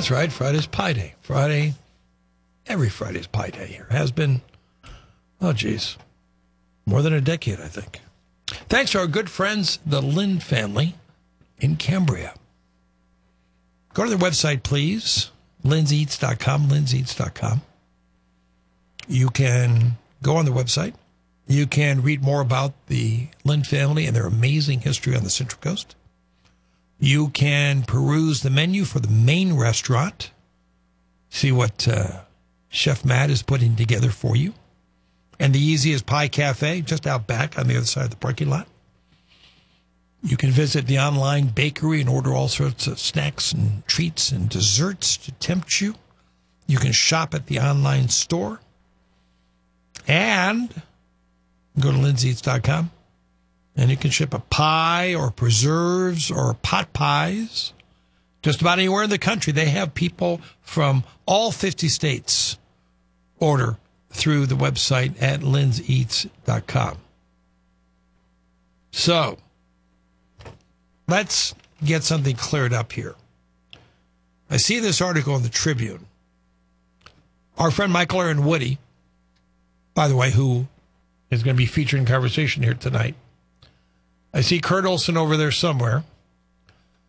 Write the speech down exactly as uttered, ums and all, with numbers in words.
That's right. Friday's Pie Day. Friday, every Friday's Pie Day here. Has been, oh, geez, more than a decade, I think. Thanks to our good friends, the Lynn family in Cambria. Go to their website, please, linds eats dot com, linds eats dot com. You can go on their website. You can read more about the Lynn family and their amazing history on the Central Coast. You can peruse the menu for the main restaurant, see what uh, Chef Matt is putting together for you. And the easiest Pie Cafe, just out back on the other side of the parking lot. You can visit the online bakery and order all sorts of snacks and treats and desserts to tempt you. You can shop at the online store. And go to linds eats dot com. And you can ship a pie or preserves or pot pies just about anywhere in the country. They have people from all fifty states order through the website at linds eats dot com. So, let's get something cleared up here. I see this article in the Tribune. Our friend Michael Aaron Woody, by the way, who is going to be featured in conversation here tonight. I see Kurt Olson over there somewhere.